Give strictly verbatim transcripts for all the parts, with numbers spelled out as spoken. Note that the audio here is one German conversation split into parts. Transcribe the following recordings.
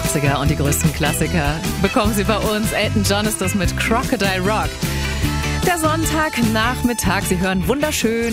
neunziger und die größten Klassiker bekommen Sie bei uns. Elton John ist das mit Crocodile Rock. Der Sonntagnachmittag, Sie hören wunderschön.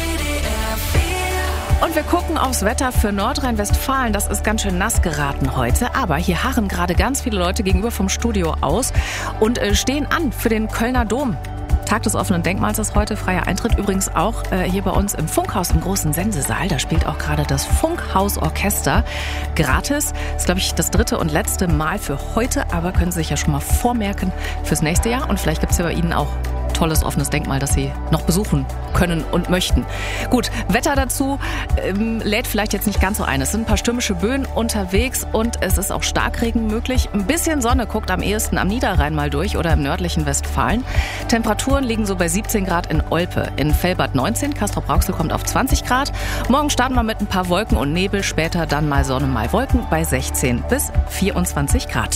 Und wir gucken aufs Wetter für Nordrhein-Westfalen. Das ist ganz schön nass geraten heute. Aber hier harren gerade ganz viele Leute gegenüber vom Studio aus und äh, stehen an für den Kölner Dom. Tag des offenen Denkmals ist heute, freier Eintritt. Übrigens auch äh, hier bei uns im Funkhaus im großen Sensesaal. Da spielt auch gerade das Funkhausorchester gratis. Das ist, glaube ich, das dritte und letzte Mal für heute. Aber können Sie sich ja schon mal vormerken fürs nächste Jahr. Und vielleicht gibt es ja bei Ihnen auch tolles offenes Denkmal, das Sie noch besuchen können und möchten. Gut, Wetter dazu ähm, lädt vielleicht jetzt nicht ganz so ein. Es sind ein paar stürmische Böen unterwegs und es ist auch Starkregen möglich. Ein bisschen Sonne guckt am ehesten am Niederrhein mal durch oder im nördlichen Westfalen. Temperaturen liegen so bei siebzehn Grad in Olpe, in Velbad neunzehn, Castrop-Rauxel kommt auf zwanzig Grad. Morgen starten wir mit ein paar Wolken und Nebel, später dann mal Sonne, mal Wolken bei sechzehn bis vierundzwanzig Grad.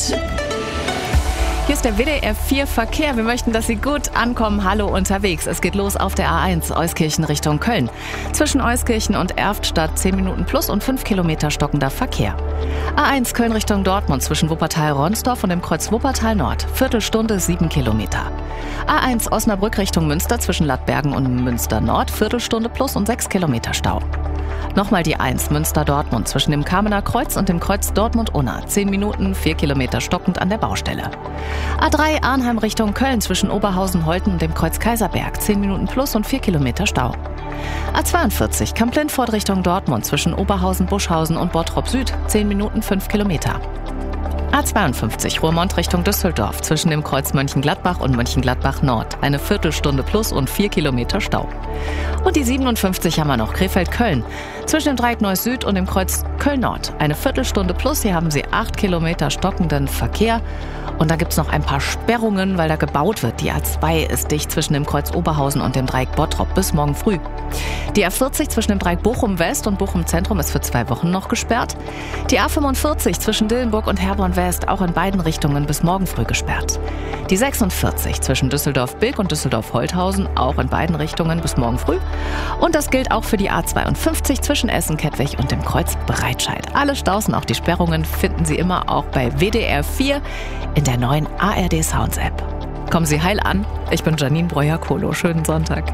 Hier ist der W D R vier Verkehr. Wir möchten, dass Sie gut ankommen. Hallo unterwegs. Es geht los auf der A eins Euskirchen Richtung Köln. Zwischen Euskirchen und Erftstadt zehn Minuten plus und fünf Kilometer stockender Verkehr. A eins Köln Richtung Dortmund zwischen Wuppertal-Ronsdorf und dem Kreuz Wuppertal Nord. Viertelstunde sieben Kilometer. A eins Osnabrück Richtung Münster zwischen Lattbergen und Münster Nord. Viertelstunde plus und sechs Kilometer Stau. Nochmal die eins Münster-Dortmund zwischen dem Kamener Kreuz und dem Kreuz Dortmund-Unna. zehn Minuten, vier Kilometer stockend an der Baustelle. A drei Arnheim Richtung Köln zwischen Oberhausen-Holten und dem Kreuz Kaiserberg. zehn Minuten plus und vier Kilometer Stau. A zweiundvierzig Kamp-Lindfort Richtung Dortmund zwischen Oberhausen, Buschhausen und Bottrop Süd. zehn Minuten, fünf Kilometer. A zweiundfünfzig Ruhrmond Richtung Düsseldorf zwischen dem Kreuz Mönchengladbach und Mönchengladbach Nord. Eine Viertelstunde plus und vier Kilometer Stau. Und die siebenundfünfzig haben wir noch, Krefeld-Köln. Zwischen dem Dreieck Neuss Süd und dem Kreuz Köln-Nord. Eine Viertelstunde plus, hier haben Sie acht Kilometer stockenden Verkehr. Und da gibt es noch ein paar Sperrungen, weil da gebaut wird. Die A zwei ist dicht zwischen dem Kreuz Oberhausen und dem Dreieck Bottrop bis morgen früh. Die A vierzig zwischen dem Dreieck Bochum West und Bochum Zentrum ist für zwei Wochen noch gesperrt. Die A fünfundvierzig zwischen Dillenburg und Herborn West auch in beiden Richtungen bis morgen früh gesperrt. Die sechsundvierzig zwischen Düsseldorf-Bilk und Düsseldorf-Holthausen auch in beiden Richtungen bis morgen früh. Und das gilt auch für die A zweiundfünfzig zwischen Essen-Kettwig und dem Kreuz Breitscheid. Alle Staus und auch die Sperrungen finden Sie immer auch bei W D R vier in der neuen A R D Sounds App. Kommen Sie heil an. Ich bin Janine Breuer-Kolo. Schönen Sonntag.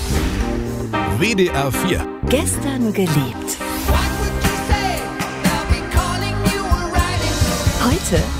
W D R vier. Gestern geliebt. Heute